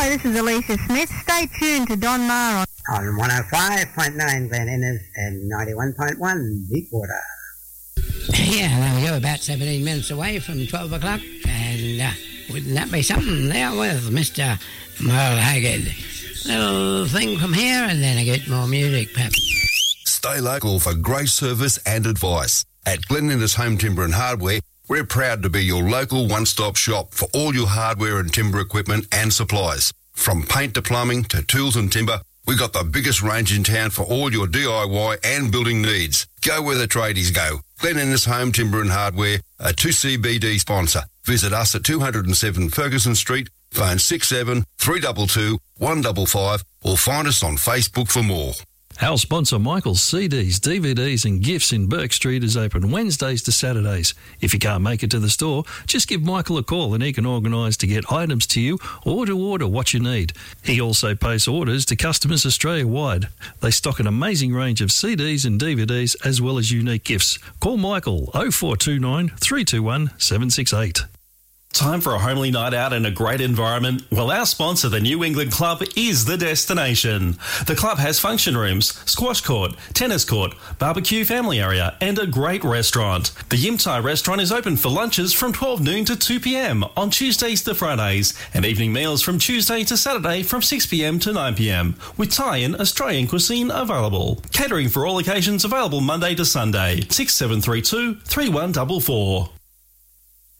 Hello, this is Alicia Smith. Stay tuned to Don Maher on 105.9 Glen Innes and 91.1 Deepwater. Yeah, there we go, about 17 minutes away from 12 o'clock, and wouldn't that be something there with Mr. Merle Haggard? Little thing from here, and then I get more music, perhaps. Stay local for great service and advice. At Glen Innes Home Timber and Hardware, we're proud to be your local one-stop shop for all your hardware and timber equipment and supplies. From paint to plumbing to tools and timber, we've got the biggest range in town for all your DIY and building needs. Go where the tradies go. Glen Innes Home Timber and Hardware, a 2CBD sponsor. Visit us at 207 Ferguson Street, phone 67 322 155, or find us on Facebook for more. Our sponsor Michael's CDs, DVDs and gifts in Burke Street is open Wednesdays to Saturdays. If you can't make it to the store, just give Michael a call and he can organise to get items to you or to order what you need. He also posts orders to customers Australia-wide. They stock an amazing range of CDs and DVDs as well as unique gifts. Call Michael 0429 321 768. Time for a homely night out in a great environment? Well, our sponsor, the New England Club, is the destination. The club has function rooms, squash court, tennis court, barbecue family area, and a great restaurant. The Yim Thai restaurant is open for lunches from 12 noon to 2 p.m. on Tuesdays to Fridays, and evening meals from Tuesday to Saturday from 6 p.m. to 9 p.m, with Thai and Australian cuisine available. Catering for all occasions available Monday to Sunday. 6732 3144.